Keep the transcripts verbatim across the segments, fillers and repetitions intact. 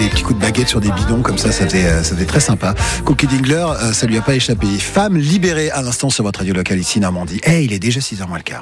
petits coups de baguette sur des bidons comme ça, ça faisait, euh, ça faisait très sympa. Cookie Dingler, euh, ça lui a pas échappé. Femme libérée à l'instant sur votre radio locale ici Normandie. Eh, hey, il est déjà six heures moins le quart.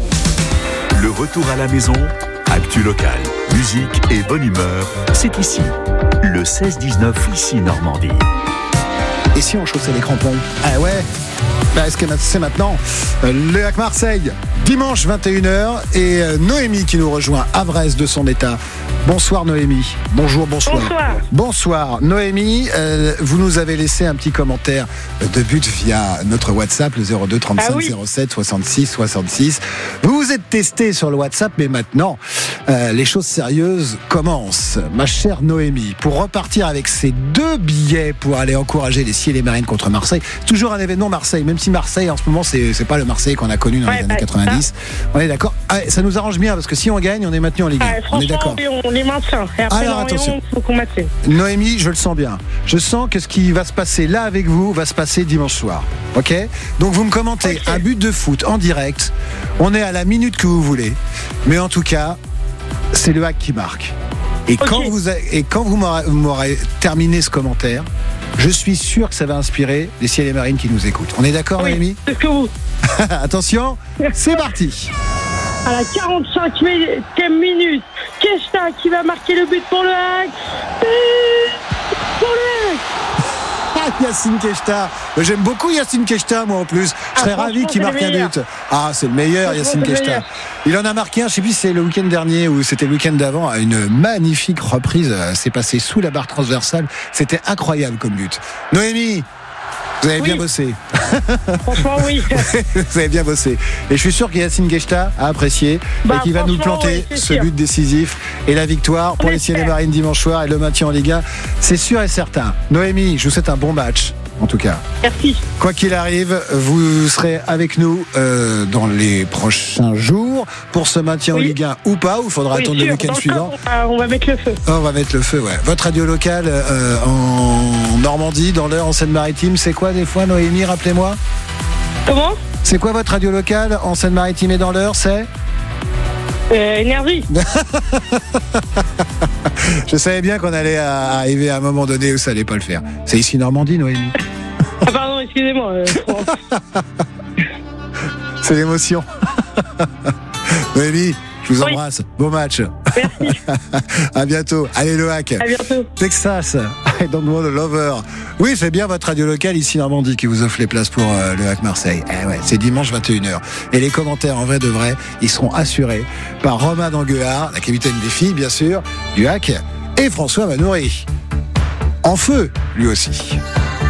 Le retour à la maison, actu locale, musique et bonne humeur, c'est ici. Le seize dix-neuf ici Normandie. Et si on chaussait les crampons? Ah ouais, bah, est-ce que c'est maintenant euh, le Hack Marseille, dimanche vingt et une heures, et euh, Noémie qui nous rejoint à Brest de son état. Bonsoir Noémie. Bonjour, bonsoir. Bonsoir. Bonsoir Noémie, euh, vous nous avez laissé un petit commentaire de but via notre WhatsApp, le zéro deux trente-cinq ah oui. zéro sept soixante-six soixante-six. Vous vous êtes testé sur le WhatsApp, mais maintenant, euh, les choses sérieuses commencent. Ma chère Noémie, pour repartir avec ces deux billets pour aller encourager les Ciels et Marines contre Marseille, toujours un événement Marseille, même si Marseille en ce moment c'est, c'est pas le Marseille qu'on a connu dans ouais, les années bah, quatre-vingt-dix. Ça. On est d'accord. Ah, ça nous arrange bien parce que si on gagne, on est maintenu en Ligue un. Ah, on est d'accord. On les maintient. Et après, alors attention. Faut qu'on maintienne. Noémie, je le sens bien. Je sens que ce qui va se passer là avec vous va se passer dimanche soir. Ok ? Donc vous me commentez okay. Un but de foot en direct. On est à la minute que vous voulez, mais en tout cas, c'est le hack qui marque. Et okay. quand vous a, et quand vous m'aurez, vous m'aurez terminé ce commentaire, je suis sûr que ça va inspirer les Ciels et Marines qui nous écoutent. On est d'accord, oui, Noémie ? C'est ce que vous. Attention, c'est parti. À la quarante-cinquième minute, Keshta qui va marquer le but pour le hack. Pour le hack. Ah, Yacine Keshta. J'aime beaucoup Yacine Keshta, moi en plus. Je serais ah, ravi qu'il marque un but. Ah, c'est le meilleur, Yacine Keshta. Il en a marqué un, je sais plus si c'est le week-end dernier ou c'était le week-end d'avant, à une magnifique reprise. C'est passé sous la barre transversale. C'était incroyable comme but. Noémie, vous avez oui. bien bossé. Franchement, oui. Vous avez bien bossé. Et je suis sûr que Yacine Keshta a apprécié bah, et qu'il va nous planter oui, ce sûr. but décisif et la victoire pour les Ciels et Marines dimanche soir et le maintien en Ligue un. C'est sûr et certain. Noémie, je vous souhaite un bon match. En tout cas. Merci. Quoi qu'il arrive, vous serez avec nous euh, dans les prochains jours pour ce maintien oui. en Ligue un ou pas, ou il faudra oui, attendre sûr. le week-end dans suivant. Le cas, on va mettre le feu. Oh, on va mettre le feu, ouais. Votre radio locale euh, en Normandie, dans l'Eure, en Seine-Maritime, c'est quoi des fois, Noémie, rappelez-moi? Comment? C'est quoi votre radio locale en Seine-Maritime et dans l'Eure, c'est Euh, énergie. Je savais bien qu'on allait arriver à un moment donné où ça allait pas le faire. C'est ici Normandie, Noémie. Ah pardon, excusez-moi. Euh, C'est l'émotion. Noémie, je vous embrasse. Oui. Bon match. Merci. À bientôt. Allez, le hack. À bientôt. Texas. I don't want a lover. Oui, c'est bien votre radio locale ici Normandie qui vous offre les places pour euh, le Hack Marseille. Eh ouais, c'est dimanche vingt et une heures. Et les commentaires, en vrai de vrai, ils seront assurés par Romain Danguehard, la capitaine des filles, bien sûr, du Hack, et François Manoury. En feu, lui aussi.